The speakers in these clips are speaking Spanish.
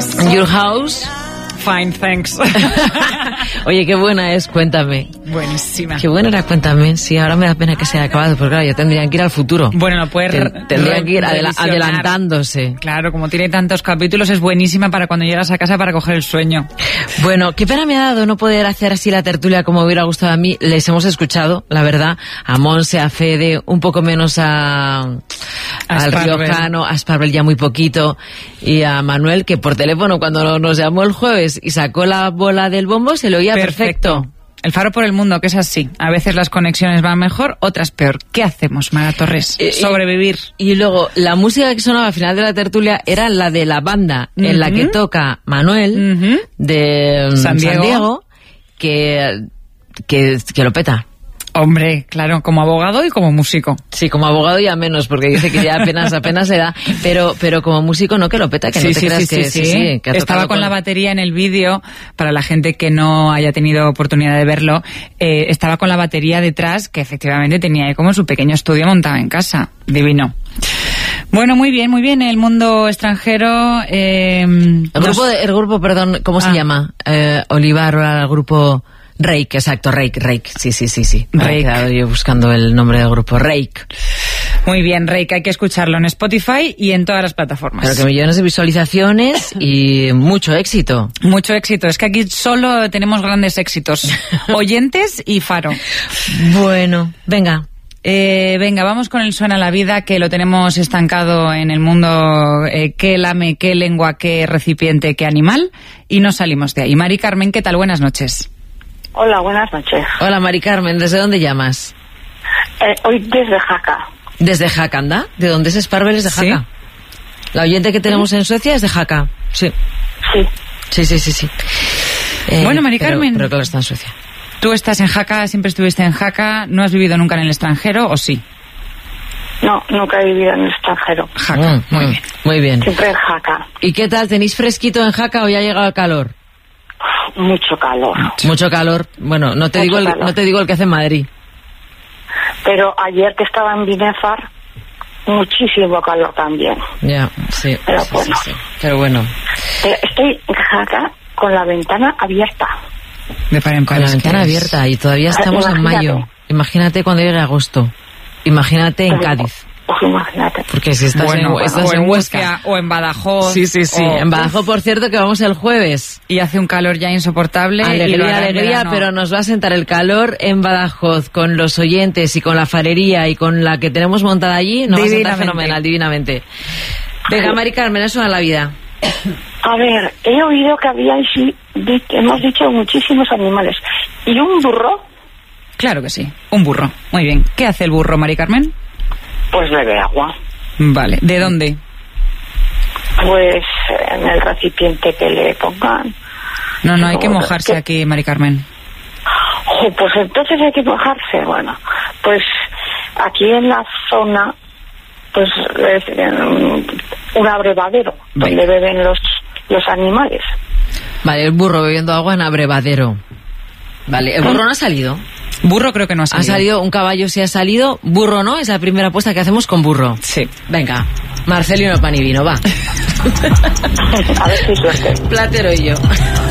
Yes. Your house. Fine, thanks. Oye, qué buena es, Cuéntame. Buenísima. Qué buena era Cuéntame. Sí, ahora me da pena que se haya acabado, porque claro, ya tendrían que ir al futuro. Bueno, no puede tendrían que ir adelantándose. Claro, como tiene tantos capítulos, es buenísima para cuando llegas a casa para coger el sueño. Bueno, qué pena me ha dado no poder hacer así la tertulia como hubiera gustado a mí. Les hemos escuchado, la verdad, a Monse, a Fede, un poco menos al riojano, a Sparvel ya muy poquito, y a Manuel, que por teléfono cuando nos llamó el jueves y sacó la bola del bombo se lo oía perfecto. El Faro por el Mundo, que es así. A veces las conexiones van mejor, otras peor. ¿Qué hacemos, Mara Torres? Sobrevivir. Y luego, la música que sonaba al final de la tertulia era la de la banda en la que toca Manuel, de San Diego, que lo peta. Hombre, claro, como abogado y como músico. Sí, como abogado ya menos, porque dice que ya apenas se da, pero como músico no, que lo peta, que no te creas que sí. Que estaba con la batería en el vídeo, para la gente que no haya tenido oportunidad de verlo, estaba con la batería detrás, que efectivamente tenía ahí como su pequeño estudio montado en casa. Divino. Bueno, muy bien, el mundo extranjero... El grupo, perdón, ¿cómo se llama? Olivar, el grupo... Reik, exacto, Reik, sí. Me he quedado yo buscando el nombre del grupo, Reik. Muy bien, Reik, hay que escucharlo en Spotify y en todas las plataformas. Pero que millones de visualizaciones y mucho éxito. Mucho éxito, es que aquí solo tenemos grandes éxitos. Oyentes y Faro. Bueno, venga. Venga, vamos con el Suena la Vida, que lo tenemos estancado en el mundo, qué lame, qué lengua, qué recipiente, qué animal, y no salimos de ahí. Mari Carmen, ¿qué tal? Buenas noches. Hola, buenas noches. Hola, Mari Carmen, ¿desde dónde llamas? Hoy desde Jaca. ¿Desde Jaca, anda? ¿De dónde es Sparvel? ¿Es de Jaca? ¿Sí? La oyente que tenemos en Suecia es de Jaca, sí. Sí. Bueno, Mari Carmen. Pero claro, está en Suecia. Tú estás en Jaca, siempre estuviste en Jaca, ¿no has vivido nunca en el extranjero o sí? No, nunca he vivido en el extranjero. Jaca, muy bien. Siempre en Jaca. ¿Y qué tal? ¿Tenéis fresquito en Jaca o ya ha llegado el calor? Mucho calor. Mucho calor. Bueno, no te digo el que hace en Madrid. Pero ayer que estaba en Binefar, muchísimo calor también. Ya, sí. Pero bueno. Sí. Pero bueno. Estoy en Jaca con la ventana abierta. Con la ventana abierta y todavía estamos en mayo. Imagínate cuando llegue agosto. Imagínate en Cádiz. Pues imagínate. Porque si estás en Huesca o en Badajoz. Sí. En Badajoz, por cierto, que vamos el jueves. Y hace un calor ya insoportable. Alegría, pero nos va a sentar el calor en Badajoz con los oyentes y con la farería y con la que tenemos montada allí. Nos va a sentar fenomenal, divinamente. Venga, Mari Carmen, eso a la vida. A ver, he oído que hemos dicho muchísimos animales. ¿Y un burro? Claro que sí, un burro. Muy bien. ¿Qué hace el burro, Mari Carmen? Pues bebe agua. Vale. ¿De dónde? Pues en el recipiente que le pongan. No hay que mojarse aquí, Mari Carmen. Pues entonces hay que mojarse. Bueno, pues aquí en la zona, pues es un abrevadero donde beben los animales. Vale, el burro bebiendo agua en abrevadero. Vale, ¿el burro no ha salido? Burro creo que no ha salido. Ha salido, un caballo sí ha salido, burro no, es la primera apuesta que hacemos con burro. Sí. Venga, Marcelino pan y vino, va. A ver si suerte. Platero y yo.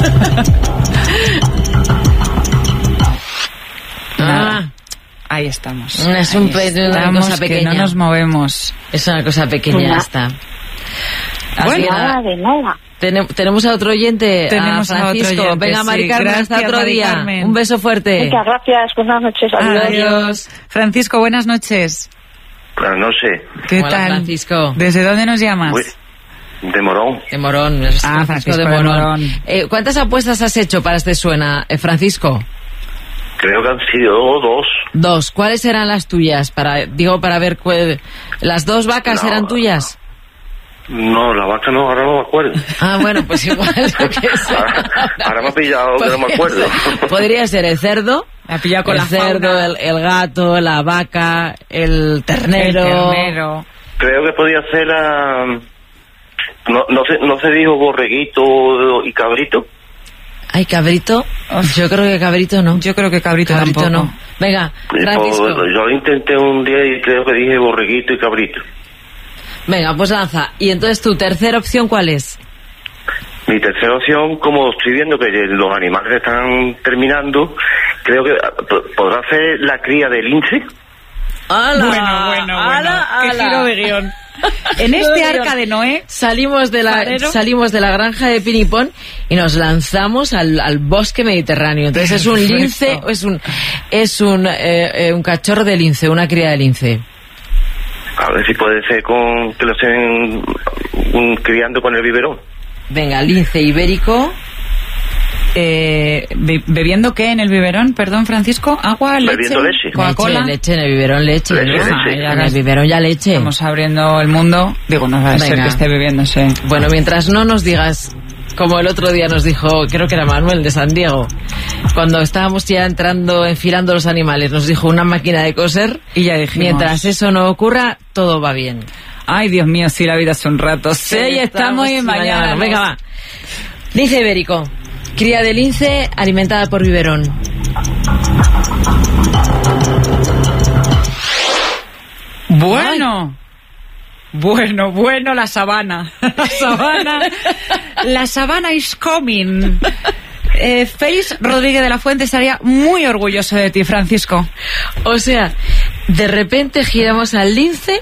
Ahí estamos. Es una cosa pequeña. Que no nos movemos. Es una cosa pequeña esta. Bueno, nada de nada. Tenemos a otro oyente, a Francisco. Venga, Mari Carmen, hasta otro día. Carmen. Un beso fuerte. Muchas gracias, buenas noches. Adiós. Francisco, buenas noches. Buenas noches. ¿Qué Hola, tal? Francisco. ¿Desde dónde nos llamas? De Morón. De Morón. Francisco de Morón. ¿Cuántas apuestas has hecho para este Suena, Francisco? Creo que han sido dos. ¿Cuáles eran las tuyas? Para ver, ¿las dos vacas eran tuyas? No, la vaca no, ahora no me acuerdo. Bueno, pues igual. Ahora me ha pillado que no me acuerdo. Podría ser el cerdo. Me ha pillado con el cerdo, el gato, la vaca, el ternero. Creo que podía ser no se dijo borreguito y cabrito. ¿Ay, cabrito? Yo creo que cabrito no. Yo creo que cabrito tampoco. No. Venga, Francisco. Yo lo intenté un día y creo que dije borreguito y cabrito. Venga, pues lanza. Y entonces tu tercera opción, ¿cuál es? Mi tercera opción, como estoy viendo que los animales están terminando, creo que podrá ser la cría de lince. ¡Hala! Bueno. ¡Qué giro de guión! En este arca de Noé salimos de la granja de Pinipón y nos lanzamos al bosque mediterráneo. Entonces es un lince, es un cachorro de lince, una cría de lince. A ver si puede ser que lo estén criando con el biberón. Venga, lince ibérico. ¿Bebiendo qué en el biberón? Perdón, Francisco. ¿Agua, leche? Bebiendo leche. ¿Coca-Cola? Leche, en el biberón leche. Leche. En el biberón ya leche. Estamos abriendo el mundo. Digo, no va a ser que esté bebiéndose. Bueno, mientras no nos digas, como el otro día nos dijo, creo que era Manuel de San Diego, cuando estábamos ya enfilando los animales, nos dijo una máquina de coser, y ya dijimos, mientras eso no ocurra, todo va bien. Ay, Dios mío, sí, la vida es un rato. Sí, estamos y mañana. Venga, va. Lince ibérico. Cría de lince alimentada por biberón. Bueno, la sabana. La sabana is coming. Félix Rodríguez de la Fuente estaría muy orgulloso de ti, Francisco. O sea, de repente giramos al lince.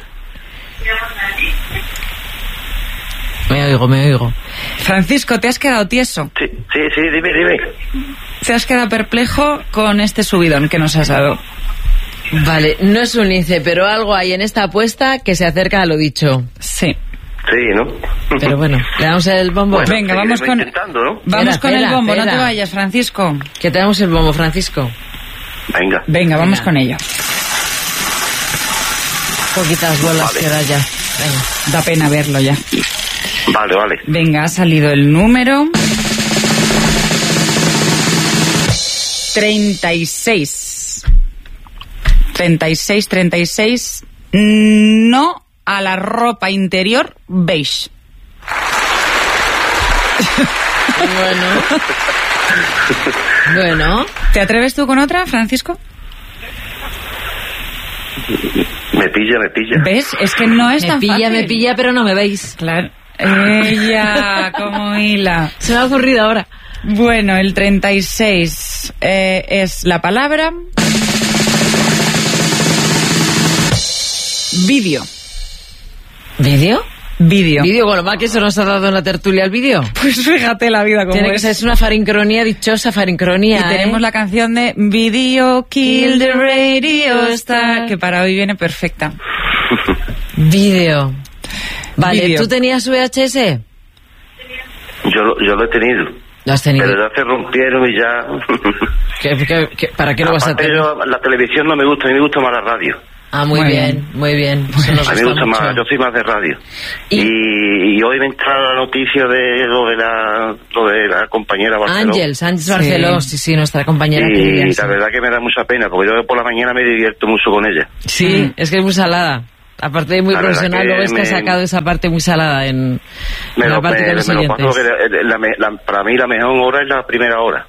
Me oigo. Francisco, ¿te has quedado tieso? Sí, dime. ¿Te has quedado perplejo con este subidón que nos has dado? Vale, no es un lince, pero algo hay en esta apuesta que se acerca a lo dicho. Sí. Sí, ¿no? Pero bueno, le damos el bombo. Bueno, venga, vamos con, ¿no? vamos con el bombo, espera. No te vayas, Francisco. Que tenemos el bombo, Francisco. Venga, vamos con ello. Poquitas bolas que da ya. Venga. Da pena verlo ya. Vale. Venga, ha salido el número 36. 36. No a la ropa interior beige. Bueno. ¿Te atreves tú con otra, Francisco? Me pilla. ¿Ves? Es que no es tan fácil. Me pilla, pero no me veis. Claro. Ella, como hila. Se me ha ocurrido ahora. Bueno, el 36 es la palabra vídeo. ¿Vídeo? Vídeo. ¿Vídeo? Bueno, más que eso nos ha dado en la tertulia el vídeo. Pues fíjate la vida como tiene que ser, es una farincronía, dichosa farincronía. Y tenemos la canción de Video Kill the Radio Star, que para hoy viene perfecta. Vídeo. Vale, Vídeo. ¿Tú tenías VHS? Yo lo he tenido. ¿Lo has tenido? Pero ya se rompieron y ya... ¿Para qué lo vas a tener? La televisión no me gusta, a mí me gusta más la radio. Ah, muy bien. Eso nos a mí me gusta mucho. más, yo soy más de radio. Y hoy me entra la noticia de lo de la compañera Barceló. Ángels Barceló, sí, nuestra compañera querida. Y la verdad que me da mucha pena, porque yo por la mañana me divierto mucho con ella. Sí, es que es muy salada. Aparte de muy la profesional, luego es que ha sacado esa parte muy salada en la parte de los oyentes. Me lo paso que para mí la mejor hora es la primera hora.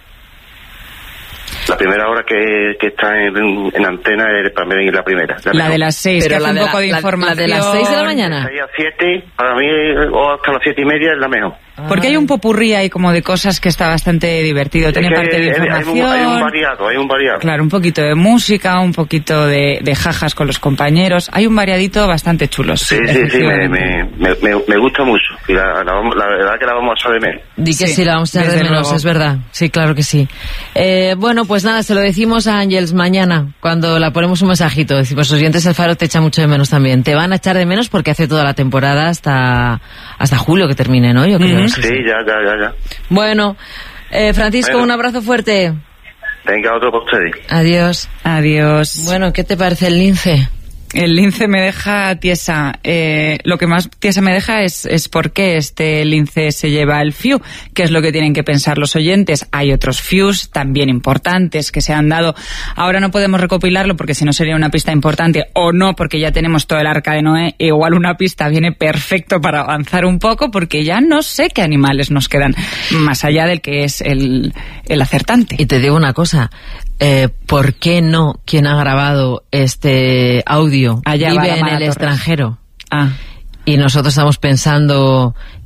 La primera hora que está en antena es para mí la primera. La de las 6, que hace un poco de información. La de las 6 de la mañana. De 6 a 7, para mí, o hasta las 7:30 es la mejor. Porque hay un popurrí ahí como de cosas que está bastante divertido. Tiene parte de información. Hay un variado. Claro, un poquito de música, un poquito de jajas con los compañeros. Hay un variadito bastante chulo. Sí, me gusta mucho. Y la verdad que la vamos a echar de menos. Di que sí, la vamos a echar de menos, es verdad. Sí, claro que sí. Bueno, pues nada, se lo decimos a Ángels mañana, cuando la ponemos un mensajito. Decimos, oyentes, el Faro te echa mucho de menos también. Te van a echar de menos porque hace toda la temporada hasta julio que termine, ¿no? Yo creo. Sí, ya. Bueno, Francisco, un abrazo fuerte. Venga, otro para ustedes. Adiós. Bueno, ¿qué te parece el lince? El lince me deja tiesa. Lo que más tiesa me deja es por qué este lince se lleva el FIU, que es lo que tienen que pensar los oyentes. Hay otros FIUs también importantes que se han dado. Ahora no podemos recopilarlo porque si no sería una pista importante, o no, porque ya tenemos todo el arca de Noé. Igual una pista viene perfecto para avanzar un poco, porque ya no sé qué animales nos quedan más allá del que es el acertante. Y te digo una cosa. ¿Por qué no quien ha grabado este audio allá vive en el Torres. extranjero? Ah. Y nosotros estamos pensando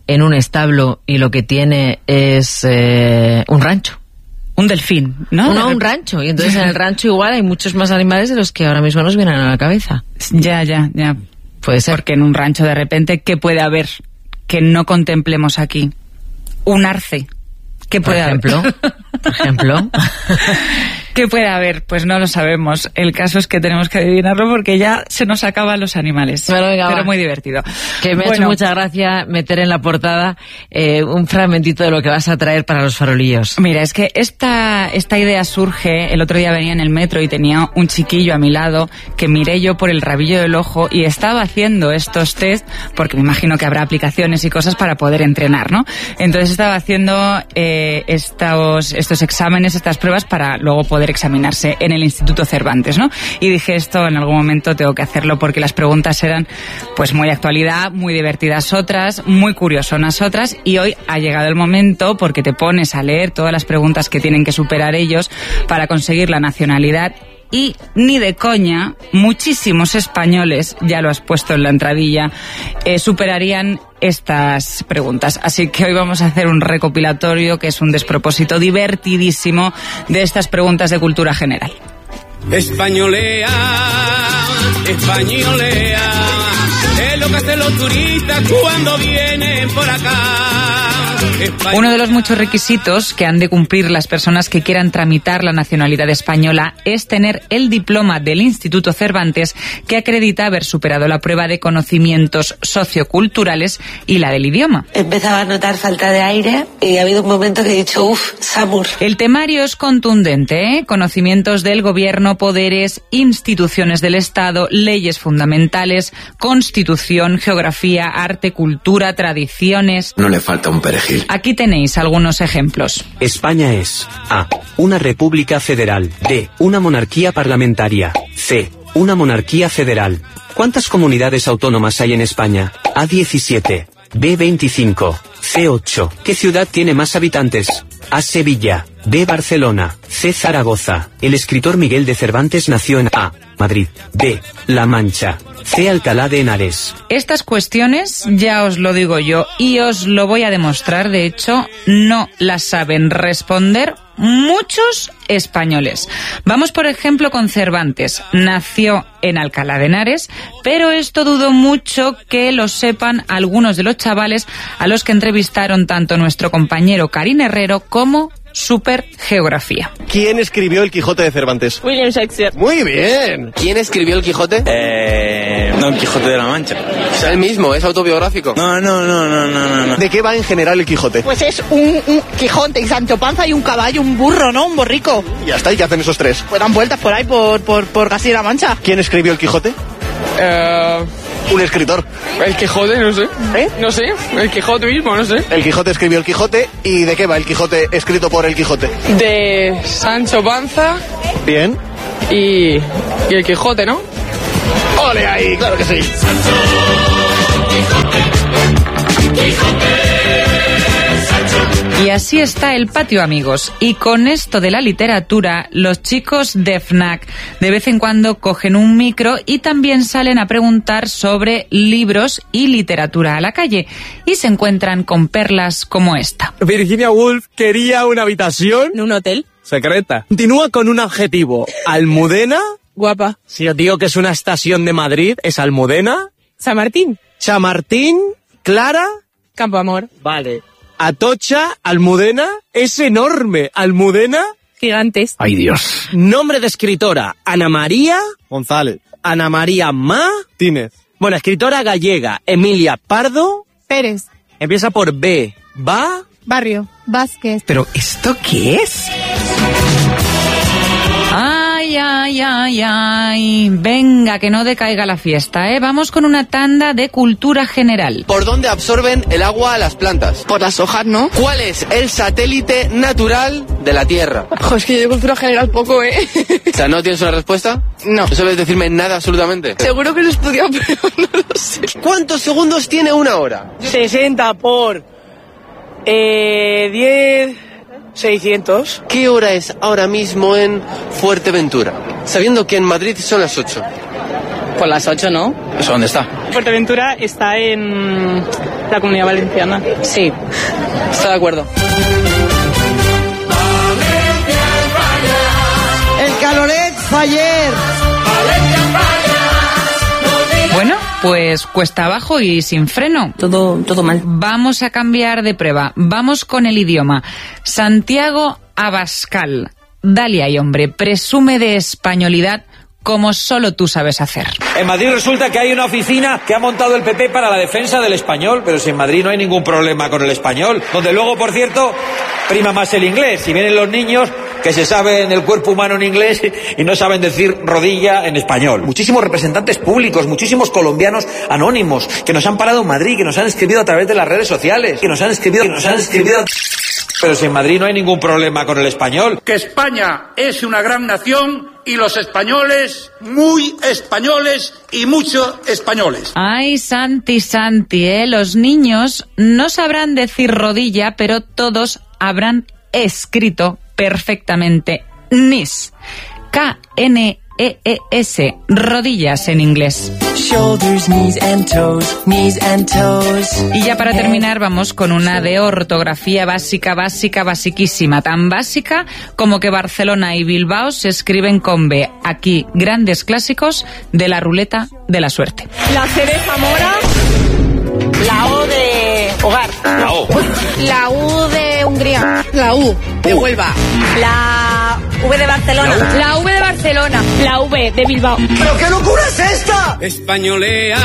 en un establo y lo que tiene es un rancho. Un delfín, ¿no? No, un rancho. Y entonces en el rancho igual hay muchos más animales de los que ahora mismo nos vienen a la cabeza. Ya. Puede ser. Porque en un rancho de repente, ¿qué puede haber que no contemplemos aquí? Un arce. ¿Qué puede haber? Por ejemplo. ¿Qué puede haber? Pues no lo sabemos. El caso es que tenemos que adivinarlo porque ya se nos acaban los animales. Bueno, venga, pero va. muy divertido. Que me ha hecho mucha gracia meter en la portada un fragmentito de lo que vas a traer para los farolillos. Mira, es que esta idea surge, el otro día venía en el metro y tenía un chiquillo a mi lado que miré yo por el rabillo del ojo y estaba haciendo estos test, porque me imagino que habrá aplicaciones y cosas para poder entrenar, ¿no? Entonces estaba haciendo estos exámenes, estas pruebas para luego poder examinarse en el Instituto Cervantes, ¿no? Y dije, esto en algún momento tengo que hacerlo porque las preguntas eran pues muy de actualidad, muy divertidas otras, muy curiosonas otras, y hoy ha llegado el momento porque te pones a leer todas las preguntas que tienen que superar ellos para conseguir la nacionalidad. Y ni de coña, muchísimos españoles, ya lo has puesto en la entradilla, superarían estas preguntas. Así que hoy vamos a hacer un recopilatorio que es un despropósito divertidísimo de estas preguntas de cultura general. Españolea, españolea, es lo que hacen los turistas cuando vienen por acá. Uno de los muchos requisitos que han de cumplir las personas que quieran tramitar la nacionalidad española es tener el diploma del Instituto Cervantes que acredita haber superado la prueba de conocimientos socioculturales y la del idioma. Empezaba a notar falta de aire y ha habido un momento que he dicho, Samur. El temario es contundente, ¿eh? Conocimientos del gobierno, poderes, instituciones del Estado, leyes fundamentales, constitución, geografía, arte, cultura, tradiciones. No le falta un perejil. Aquí tenéis algunos ejemplos. España es A. Una república federal. B. Una monarquía parlamentaria. C. Una monarquía federal. ¿Cuántas comunidades autónomas hay en España? A. 17. B. 25. C. 8. ¿Qué ciudad tiene más habitantes? A. Sevilla. B. Barcelona. C. Zaragoza. El escritor Miguel de Cervantes nació en A. Madrid. B. La Mancha. C. Alcalá de Henares. Estas cuestiones, ya os lo digo yo, y os lo voy a demostrar, de hecho, no las saben responder muchos españoles. Vamos, por ejemplo, con Cervantes. Nació en Alcalá de Henares, pero esto dudo mucho que lo sepan algunos de los chavales a los que entrevistaron tanto nuestro compañero Karim Herrero como Supergeografía. ¿Quién escribió El Quijote de Cervantes? William Shakespeare. Muy bien. ¿Quién escribió El Quijote? Don Quijote de la Mancha. ¿Es el mismo? ¿Es autobiográfico? No. ¿De qué va en general El Quijote? Pues es un Quijote y Sancho Panza y un caballo, un burro, ¿no? Un borrico. Y ya está, ¿y qué hacen esos tres? Pues dan vueltas por ahí, por Castilla-La Mancha. ¿Quién escribió El Quijote? Un escritor. El Quijote, no sé. No sé, el Quijote mismo, no sé. El Quijote escribió El Quijote. ¿Y de qué va El Quijote escrito por El Quijote? De Sancho Panza. Bien. Y el Quijote, ¿no? ¡Ole ahí! ¡Claro que sí! Y así está el patio, amigos. Y con esto de la literatura, los chicos de FNAC de vez en cuando cogen un micro y también salen a preguntar sobre libros y literatura a la calle. Y se encuentran con perlas como esta. Virginia Woolf quería una habitación... ¿En un hotel? Secreta. Continúa con un adjetivo. Almudena. Guapa. Si yo digo que es una estación de Madrid, ¿es Almudena? San Martín. Chamartín. Clara. Campo Amor. Vale. Atocha, Almudena, es enorme. Almudena. Gigantes. Ay, Dios. Nombre de escritora. Ana María. González. Ana María Tínez. Bueno, escritora gallega. Emilia Pardo. Pérez. Empieza por B. Barrio. Vázquez. ¿Pero esto qué es? Ay. Venga, que no decaiga la fiesta, ¿eh? Vamos con una tanda de cultura general. ¿Por dónde absorben el agua las plantas? Por las hojas, ¿no? ¿Cuál es el satélite natural de la Tierra? Es que yo de cultura general poco, ¿eh? O sea, ¿no tienes una respuesta? No. ¿No sabes decirme nada absolutamente? Seguro que lo he estudiado, pero no lo sé. ¿Cuántos segundos tiene una hora? 60 por 10... 600. ¿Qué hora es ahora mismo en Fuerteventura? Sabiendo que en Madrid son las 8. Pues las 8, ¿no? ¿Eso dónde está? Fuerteventura está en la Comunidad Valenciana. Sí, estoy de acuerdo. El Caloret Faller. Bueno, pues cuesta abajo y sin freno. Todo mal. Vamos a cambiar de prueba. Vamos con el idioma. Santiago Abascal. Dale ahí, hombre. Presume de españolidad como solo tú sabes hacer. En Madrid resulta que hay una oficina que ha montado el PP para la defensa del español, pero si en Madrid no hay ningún problema con el español, donde luego, por cierto, prima más el inglés. Si vienen los niños que se saben el cuerpo humano en inglés y no saben decir rodilla en español. Muchísimos representantes públicos, muchísimos colombianos anónimos que nos han parado en Madrid, que nos han escrito a través de las redes sociales, que nos han escrito. Pero si en Madrid no hay ningún problema con el español. Que España es una gran nación y los españoles, muy españoles y muchos españoles. Ay, Santi, los niños no sabrán decir rodilla, pero todos habrán escrito perfectamente NIS. K-N-E-E-S, rodillas en inglés. Shoulders, knees and toes, knees and toes. Y ya para terminar vamos con una de ortografía basiquísima, tan básica como que Barcelona y Bilbao se escriben con B. Aquí, grandes clásicos de la ruleta de la suerte. La C de Zamora. La O de hogar. La O. La U de Hungría. La U de Huelva. La V de Barcelona. La V de Barcelona. La V de Bilbao. ¿Pero qué locura es esta? Españolea.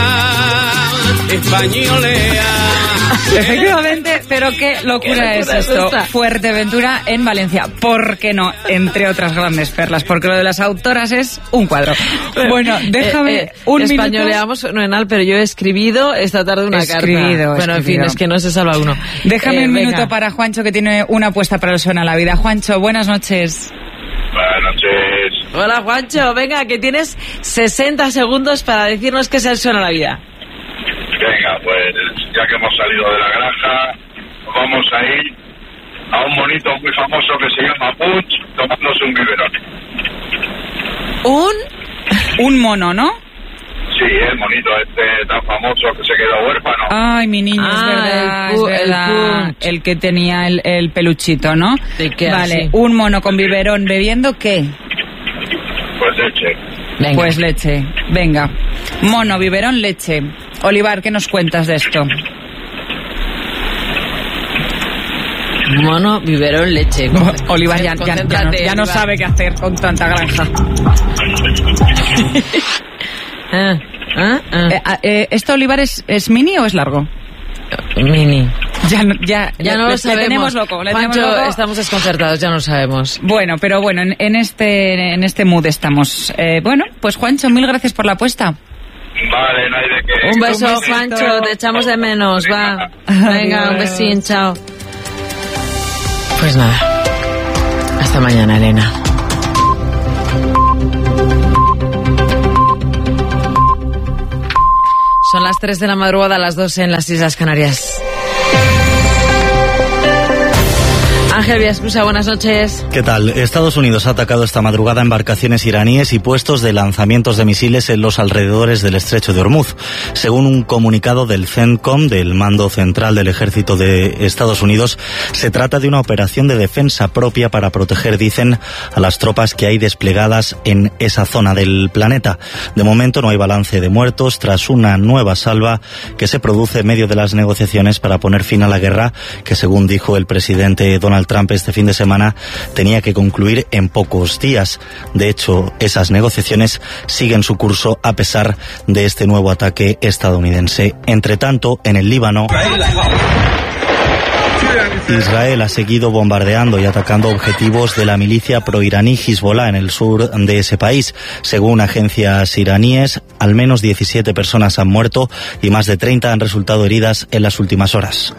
Efectivamente, pero qué locura es esto. Fuerteventura en Valencia. ¿Por qué no? Entre otras grandes perlas, porque lo de las autoras es un cuadro. Bueno, déjame un minuto. Españoleamos fenomenal, pero yo he escribido esta tarde una carta. Bueno, en fin, es que no se salva uno. Déjame un minuto para Juancho, que tiene una apuesta para el Suena la Vida. Juancho, buenas noches. Buenas noches. Hola, Juancho. Venga, que tienes 60 segundos para decirnos qué es el Suena la Vida. Venga, pues ya que hemos salido de la granja, vamos a ir a un monito muy famoso que se llama Puig, tomándose un biberón. Un mono, ¿no? Sí, el monito este tan famoso que se quedó huérfano. Ay, mi niño, es verdad. El que tenía el peluchito, ¿no? Vale, sí. Un mono con biberón bebiendo, ¿qué? Pues leche. Venga. Pues leche, venga. Mono, biberón, leche. Olivar, ¿qué nos cuentas de esto? Mono, biberón, leche. Olivar ya no sabe qué hacer con tanta granja. ¿Esto, Olivar, es mini o es largo? Mini. Ya no lo sabemos. Le tenemos loco. Estamos desconcertados, ya no lo sabemos. Bueno, pero bueno, en este mood estamos. Bueno, pues Juancho, mil gracias por la apuesta. Vale, no hay de qué. Un beso, Juancho, te echamos de menos, va. Venga, un besín, chao. Pues nada, hasta mañana, Elena. Son las 3 de la madrugada, las 2 en las Islas Canarias. Ángel Villasprusa, buenas noches. ¿Qué tal? Estados Unidos ha atacado esta madrugada embarcaciones iraníes y puestos de lanzamientos de misiles en los alrededores del estrecho de Hormuz. Según un comunicado del CENTCOM, del Mando Central del Ejército de Estados Unidos, se trata de una operación de defensa propia para proteger, dicen, a las tropas que hay desplegadas en esa zona del planeta. De momento no hay balance de muertos tras una nueva salva que se produce en medio de las negociaciones para poner fin a la guerra que, según dijo el presidente Donald Trump este fin de semana, tenía que concluir en pocos días. De hecho, esas negociaciones siguen su curso a pesar de este nuevo ataque estadounidense. Entre tanto, en el Líbano, Israel ha seguido bombardeando y atacando objetivos de la milicia proiraní Hezbollah en el sur de ese país. Según agencias iraníes, al menos 17 personas han muerto y más de 30 han resultado heridas en las últimas horas.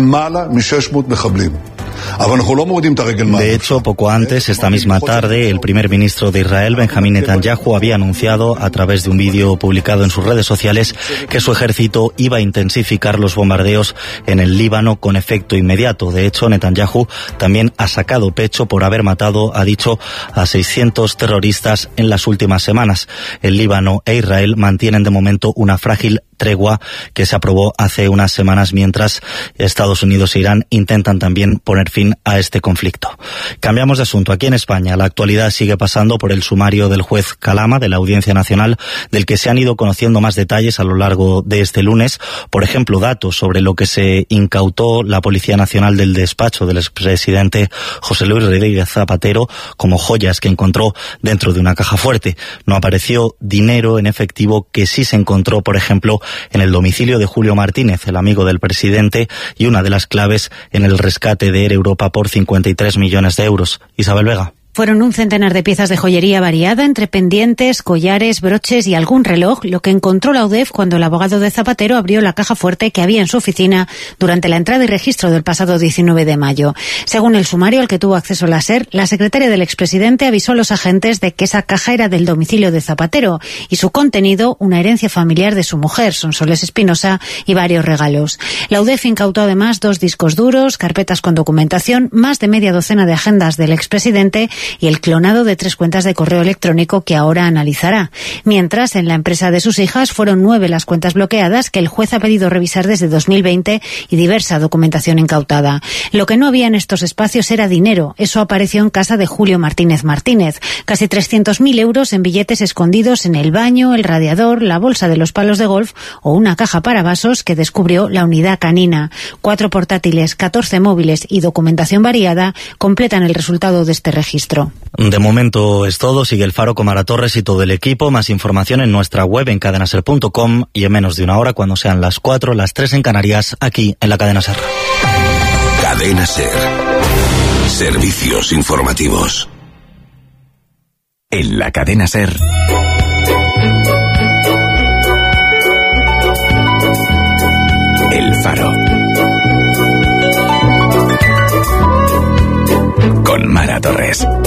De hecho, poco antes, esta misma tarde, el primer ministro de Israel, Benjamín Netanyahu, había anunciado a través de un vídeo publicado en sus redes sociales que su ejército iba a intensificar los bombardeos en el Líbano con efecto inmediato. De hecho, Netanyahu también ha sacado pecho por haber matado, ha dicho, a 600 terroristas en las últimas semanas. El Líbano e Israel mantienen de momento una frágil tregua que se aprobó hace unas semanas mientras Estados Unidos e Irán intentan también poner fin a este conflicto. Cambiamos de asunto. Aquí en España la actualidad sigue pasando por el sumario del juez Calama de la Audiencia Nacional, del que se han ido conociendo más detalles a lo largo de este lunes. Por ejemplo, datos sobre lo que se incautó la Policía Nacional del despacho del expresidente José Luis Rodríguez Zapatero como joyas que encontró dentro de una caja fuerte. No apareció dinero en efectivo que sí se encontró, por ejemplo, en el domicilio de Julio Martínez, el amigo del presidente, y una de las claves en el rescate de Air Europa por 53 millones de euros. Isabel Vega. Fueron un centenar de piezas de joyería variada entre pendientes, collares, broches y algún reloj, lo que encontró la UDEF cuando el abogado de Zapatero abrió la caja fuerte que había en su oficina durante la entrada y registro del pasado 19 de mayo. Según el sumario al que tuvo acceso la SER, la secretaria del expresidente avisó a los agentes de que esa caja era del domicilio de Zapatero y su contenido una herencia familiar de su mujer, Sonsoles Espinosa, y varios regalos. La UDEF incautó además 2 discos duros, carpetas con documentación, más de media docena de agendas del expresidente y el clonado de 3 cuentas de correo electrónico que ahora analizará. Mientras, en la empresa de sus hijas fueron 9 las cuentas bloqueadas que el juez ha pedido revisar desde 2020 y diversa documentación incautada. Lo que no había en estos espacios era dinero. Eso apareció en casa de Julio Martínez Martínez. Casi 300.000 euros en billetes escondidos en el baño, el radiador, la bolsa de los palos de golf o una caja para vasos que descubrió la unidad canina. 4 portátiles, 14 móviles y documentación variada completan el resultado de este registro. De momento es todo. Sigue el Faro con Mara Torres y todo el equipo. Más información en nuestra web en cadenaser.com y en menos de una hora, cuando sean las 4, las 3 en Canarias, aquí en la Cadena Ser. Cadena Ser. Servicios informativos. En la Cadena Ser. El Faro. Con Mara Torres.